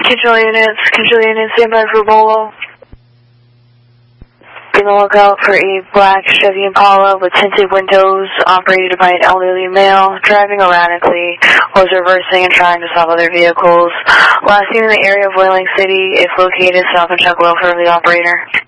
Control units, stand by for Bolo. Be on the lookout for a black Chevy Impala with tinted windows, operated by an elderly male, driving erratically, was reversing and trying to stop other vehicles. Last seen in the area of Whaling City, if located, stop and check welfare of the operator.